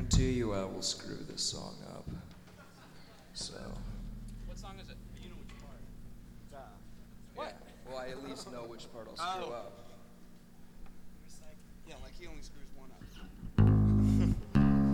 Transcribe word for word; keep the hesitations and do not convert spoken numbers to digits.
guarantee you I will screw this song up. So. What song is it? You know which part. What? Yeah. Well, I at least know which part I'll screw Oh. up.